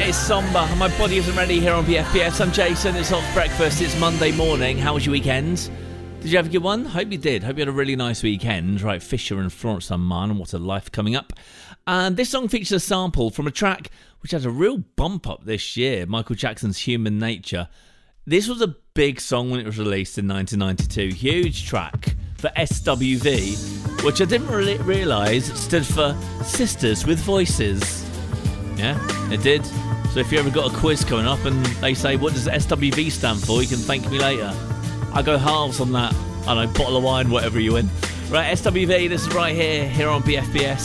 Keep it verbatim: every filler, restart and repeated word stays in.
It's Somber, and my body isn't ready here on B F B S. I'm Jason, it's Hot Breakfast, it's Monday morning. How was your weekend? Did you have a good one? Hope you did. Hope you had a really nice weekend. Right, Fisher and Florence Unman, what a life coming up. And this song features a sample from a track which had a real bump up this year, Michael Jackson's Human Nature. This was a big song when it was released in nineteen ninety-two. Huge track for S W V, which I didn't really realise stood for Sisters with Voices. Yeah, it did. So if you ever got a quiz coming up and they say, what does S W V stand for? You can thank me later. I go halves on that. I know, bottle of wine, whatever you win. Right, S W V, this is right here, here on B F B S.